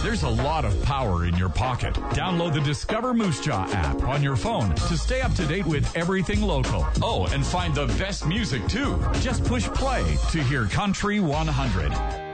There's a lot of power in your pocket. Download the Discover Moose Jaw app on your phone to stay up to date with everything local. Oh, and find the best music too. Just push play to hear Country 100.